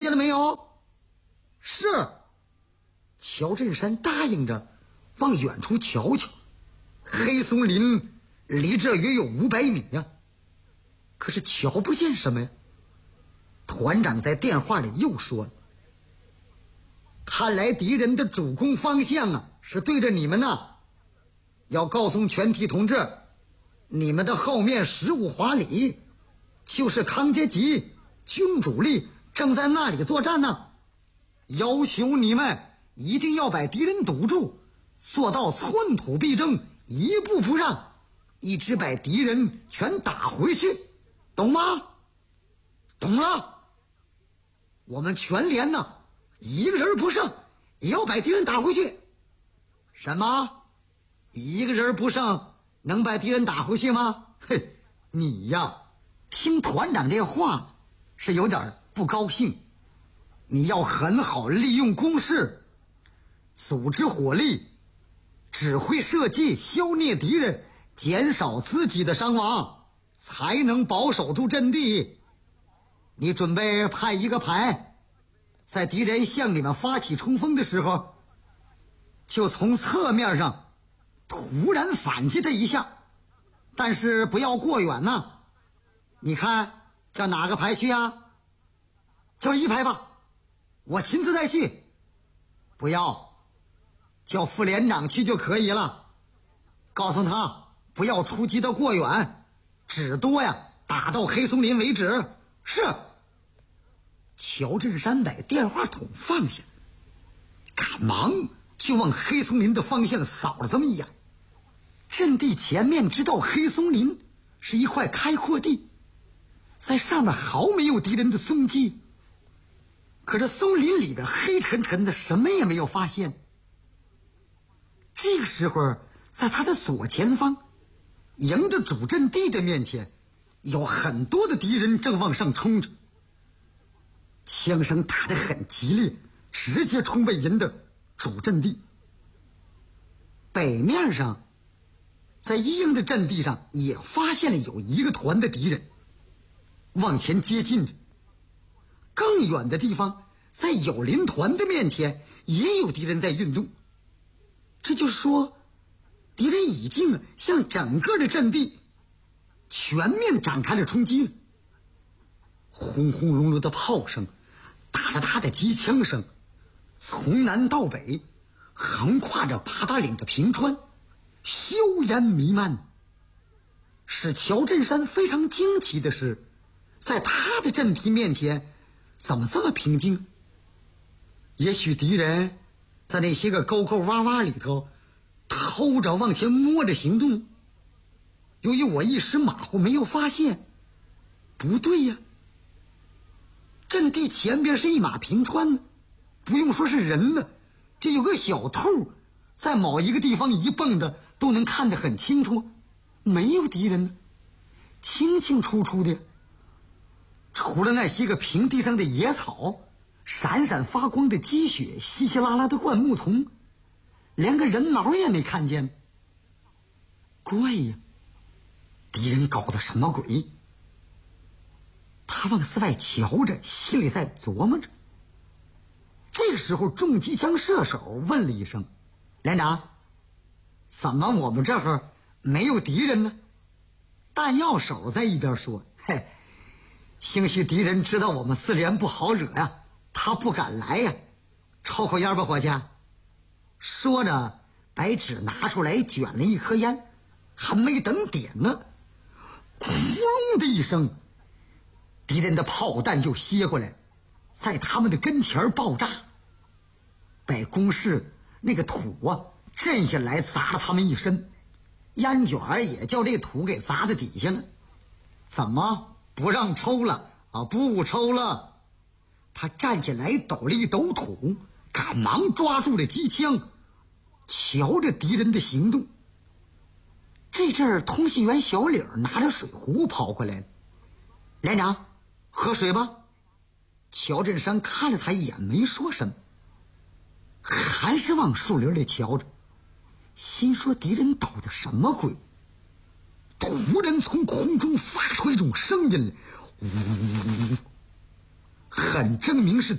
见了没有？是。乔振山答应着，往远处瞧瞧。黑松林离这约有500米呀，可是瞧不见什么呀。团长在电话里又说了：“看来敌人的主攻方向啊是对着你们呢。要告诉全体同志，你们的后面15华里就是康阶集军主力正在那里作战呢。要求你们一定要把敌人堵住，做到寸土必争，一步不让，一直把敌人全打回去，懂吗？懂了。我们全连呢，一个人不剩，也要把敌人打回去。什么？一个人不剩能把敌人打回去吗？嘿，你呀，听团长这话是有点不高兴。你要很好利用攻势，组织火力，指挥射击，消灭敌人，减少自己的伤亡，才能保守住阵地。你准备派一个排，在敌人向你们发起冲锋的时候，就从侧面上突然反击他一下，但是不要过远呐。你看叫哪个排去啊？叫1排吧，我亲自带去。不要，叫副连长去就可以了。告诉他不要出击的过远，只多呀打到黑松林为止。是。乔振山把电话筒放下，赶忙就往黑松林的方向扫了这么一眼。阵地前面直到黑松林是一块开阔地，在上面毫没有敌人的踪迹。可这松林里边黑沉沉的，什么也没有发现。这个时候，在他的左前方，营的主阵地的面前，有很多的敌人正往上冲着。枪声打得很激烈，直接冲北营的主阵地。北面上，在一营的阵地上也发现了有一个团的敌人往前接近着。更远的地方，在友邻团的面前也有敌人在运动。这就是说，敌人已经向整个的阵地全面展开了冲击了。轰轰隆隆的炮声，哒哒哒的机枪声，从南到北横跨着八达岭的平川，硝烟弥漫。使乔振山非常惊奇的是，在他的阵地面前怎么这么平静？也许敌人在那些个沟沟洼洼里头偷着往前摸着行动，由于我一时马虎没有发现。不对呀，阵地前边是一马平川呢，不用说是人了，这有个小兔在某一个地方一蹦的都能看得很清楚。没有敌人呢，清清楚楚的，除了那些个平地上的野草，闪闪发光的积雪，稀稀拉拉的灌木丛，连个人毛也没看见。怪呀，敌人搞的什么鬼？他往四外瞧着，心里在琢磨着。这个时候，重机枪射手问了一声：“连长，怎么我们这儿没有敌人呢？”弹药手在一边说：“嘿，兴许敌人知道我们四连不好惹呀，他不敢来呀。抽口烟吧，伙计。”说着，把纸拿出来卷了一颗烟，还没等点呢，咕隆的一声，敌人的炮弹就歇过来，在他们的跟前爆炸，把工事那个土啊震下来，砸了他们一身，烟卷也叫这土给砸在底下了。怎么不让抽了啊？不抽了！他站起来抖了一抖土，赶忙抓住了机枪，瞧着敌人的行动。这阵儿，通信员小李拿着水壶跑过来了：“连长，喝水吧。”乔振山看了他一眼，没说什么，还是往树林里瞧着，心说敌人捣的什么鬼？突然从空中发出一种声音来，呜，很证明是